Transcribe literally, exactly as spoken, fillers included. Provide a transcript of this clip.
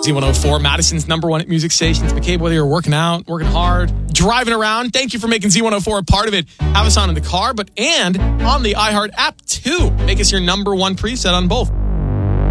Z one oh four, Madison's number one music station. It's McCabe, whether you're working out, working hard, driving around. Thank you for making Z one oh four a part of it. Have us on in the car, but and on the iHeart app too. Make us your number one preset on both.